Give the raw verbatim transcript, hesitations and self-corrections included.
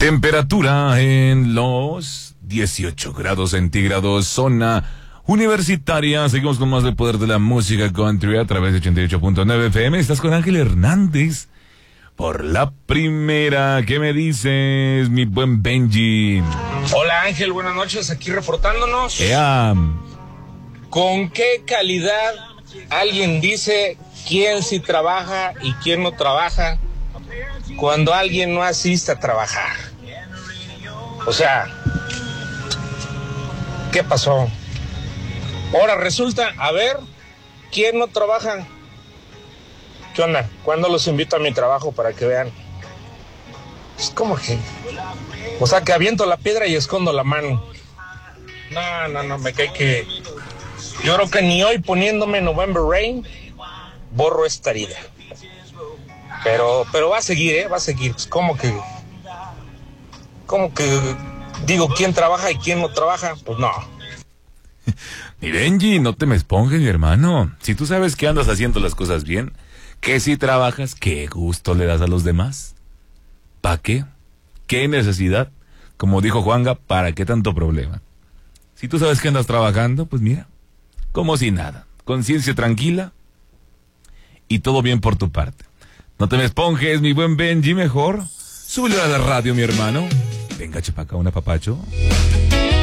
Temperatura en los dieciocho grados centígrados, zona universitaria. Seguimos con más del poder de la música country a través de ochenta y ocho punto nueve F M. Estás con Ángel Hernández por la primera. ¿Qué me dices, mi buen Benji? Hola Ángel, buenas noches, aquí reportándonos. Ea. ¿Con qué calidad alguien dice quién sí trabaja y quién no trabaja cuando alguien no asiste a trabajar? O sea, ¿qué pasó? Ahora resulta, a ver, ¿quién no trabaja? ¿Qué onda? ¿Cuándo los invito a mi trabajo para que vean? Es como que... O sea, que aviento la piedra y escondo la mano. No, no, no, me cae que... Yo creo que ni hoy poniéndome November Rain, borro esta herida. Pero, pero va a seguir, ¿eh? Va a seguir. Pues como que... Como que... Digo, ¿quién trabaja y quién no trabaja? Pues no. Mi Benji, no te me esponjes, mi hermano. Si tú sabes que andas haciendo las cosas bien, que si trabajas, ¿qué gusto le das a los demás? ¿Para qué? ¿Qué necesidad? Como dijo Juanga, ¿para qué tanto problema? Si tú sabes que andas trabajando, pues mira, como si nada. Conciencia tranquila y todo bien por tu parte. No te me esponjes, mi buen Benji, mejor súbele a la radio, mi hermano. Venga, chepaca, un apapacho.